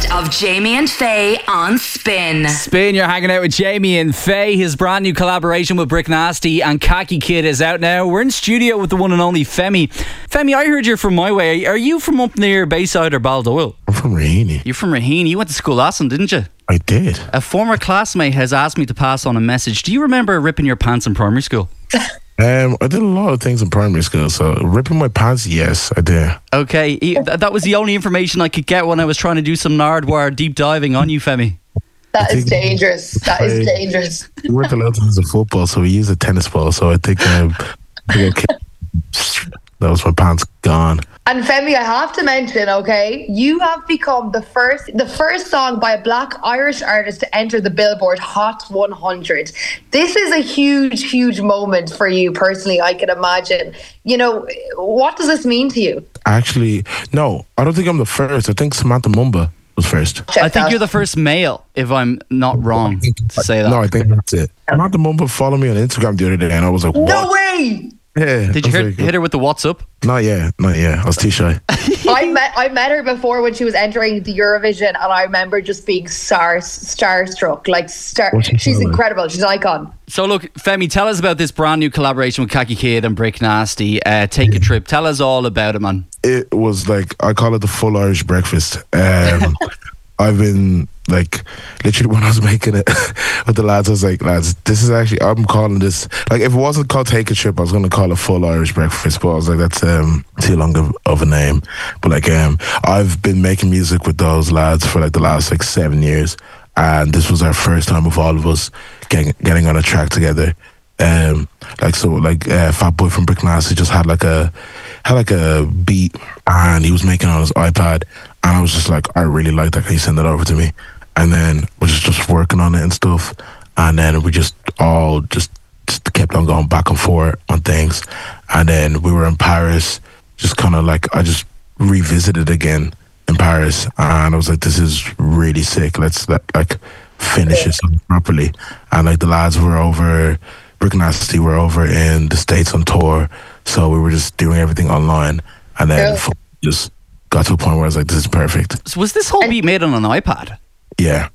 best of Jamie and Faye on Spin. Spin, you're hanging out with Jamie and Faye. His brand new collaboration with Brick Nasty and Khaki Kid is out now. We're in studio with the one and only Femi. Femi, I heard you're from my way. Are you from up near Bayside or Baldoyle? I'm from Raheny. You're from Raheny. You went to school last time, didn't you? I did. A former classmate has asked me to pass on a message. Do you remember ripping your pants in primary school? I did a lot of things in primary school, so ripping my pants, yes, I did. Okay, that was the only information I could get when I was trying to do some Nardwuar deep diving on you, Femi. That is dangerous. That is dangerous. We weren't allowed to use a football, so we used a tennis ball, so I think that was my pants gone. And Femi, I have to mention, okay, you have become the first song by a Black Irish artist to enter the Billboard Hot 100. This is a huge, huge moment for you personally, I can imagine. You know, what does this mean to you? Actually, no, I don't think I'm the first. I think Samantha Mumba was first. I think you're the first male, if I'm not wrong to say that. No, I think that's it. Samantha Mumba followed me on Instagram the other day, and I was like, what? No way! Yeah. Did you hit her with the what's up? Not yet. I was too shy. I met her before when she was entering the Eurovision, and I remember just being starstruck. She's incredible. She's an icon. So look, Femi, tell us about this brand new collaboration with Khaki Kid and Brick Nasty. Take a Trip. Tell us all about it, man. It was like, I call it the full Irish breakfast. I've been like, literally when I was making it with the lads, I was like, lads, this is actually, I'm calling this, like, if it wasn't called Take a Trip, I was going to call it Full Irish Breakfast, but I was like, that's too long of a name. But like, I've been making music with those lads for like the last like 7 years, and this was our first time of all of us getting on a track together. Fat Boy from Brick Nasty just had like a beat, and he was making it on his iPad, and I was just like, I really like that. Can you send that over to me? And then we're just working on it and stuff, and then we just all just kept on going back and forth on things, and then we were in Paris, just kind of like, I just revisited again in Paris, and I was like, this is really sick. Let's finish it properly. And like the lads were over, Brick Nasty were over in the States on tour, so we were just doing everything online, and then just got to a point where I was like, this is perfect. So was this whole beat made on an iPad? Yeah.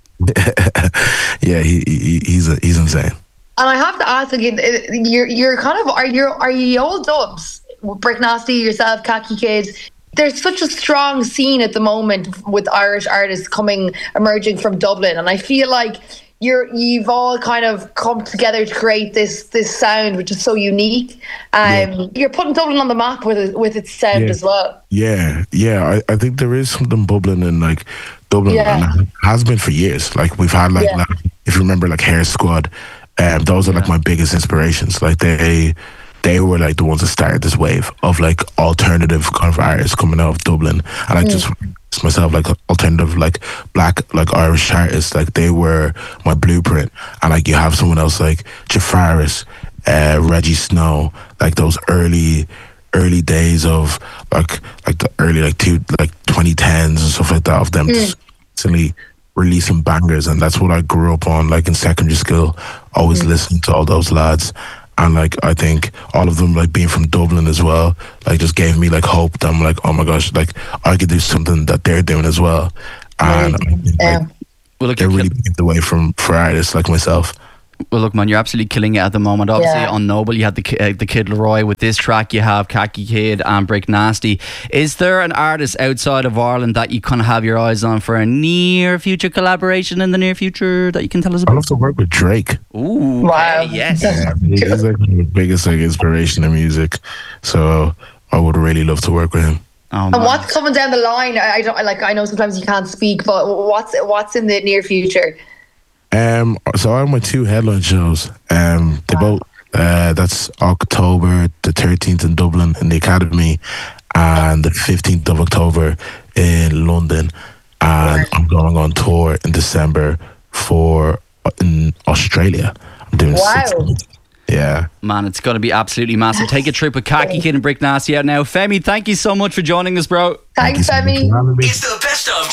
Yeah, he's insane. And I have to ask again, you're kind of, are you all dubs? Brick Nasty, yourself, Khaki Kid. There's such a strong scene at the moment with Irish artists emerging from Dublin, and I feel like you've all kind of come together to create this sound, which is so unique. You're putting Dublin on the map with its sound as well. Yeah. I think there is something bubbling in like Dublin, and it has been for years. Like we've had if you remember, like Hair Squad, those are like my biggest inspirations. Like they were like the ones that started this wave of like alternative kind of artists coming out of Dublin, and I just myself like alternative like Black like Irish artists, like they were my blueprint. And like you have someone else like Jafaris, Reggie Snow, like those early days of like the early 2010s and stuff like that, of them just constantly releasing bangers. And that's what I grew up on, like in secondary school, always listening to all those lads. And like I think all of them, like being from Dublin as well, like just gave me like hope that I'm like, oh my gosh, like I could do something that they're doing as well. And they're really paved the way for artists like myself. Well, look, man, you're absolutely killing it at the moment. Obviously, on Noble, you had the Kid Laroi. With this track, you have Khaki Kid and Brick Nasty. Is there an artist outside of Ireland that you kind of have your eyes on for a near future collaboration in the near future that you can tell us about? I love to work with Drake. Ooh, wow. Yes. Yeah, he's like the biggest like inspiration in music. So I would really love to work with him. Oh, and what's coming down the line? I know sometimes you can't speak, but what's in the near future? So I have my 2 headline shows. They both that's October the 13th in Dublin in the Academy, and the 15th of October in London. And I'm going on tour in December in Australia. I'm doing 6 months. Yeah. Man, it's going to be absolutely massive. Take a trip with Khaki Kid and Brick Nasty out now. Femi, thank you so much for joining us, bro. Thanks, Femi. It's the best of